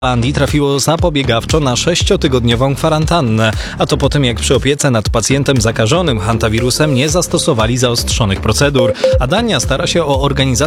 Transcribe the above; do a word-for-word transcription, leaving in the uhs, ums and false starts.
Holandii trafiło zapobiegawczo na sześciotygodniową kwarantannę, a to po tym, jak przy opiece nad pacjentem zakażonym hantawirusem nie zastosowali zaostrzonych procedur, a Dania stara się o organizację